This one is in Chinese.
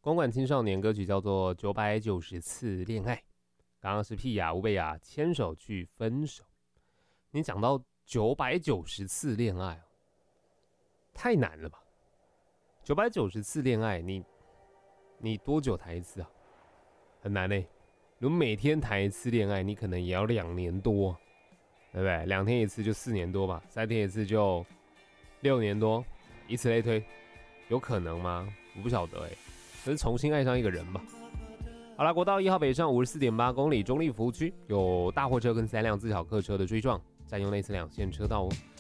公馆青少年歌曲叫做《990次恋爱》，刚刚是屁雅、吴贝雅牵手去分手。你讲到990次恋爱，太难了吧？990次恋爱，你多久谈一次啊？很难欸。如果每天谈一次恋爱，你可能也要2年多，对不对？2天一次就4年多吧，3天一次就6年多，以此类推，有可能吗？我不晓得可是重新爱上一个人吧。好啦，国道1号北上54.8公里，中立服务区有大货车跟3辆自小客车的追撞，占用内侧2线车道哦。